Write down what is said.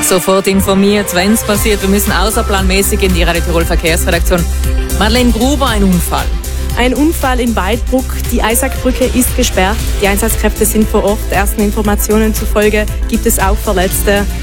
Sofort informiert, wenn es passiert. Wir müssen außerplanmäßig in die Radio Tirol Verkehrsredaktion. Madeleine Gruber, ein Unfall. Ein Unfall in Waldbruck. Die Eisackbrücke ist gesperrt. Die Einsatzkräfte sind vor Ort. Ersten Informationen zufolge gibt es auch Verletzte.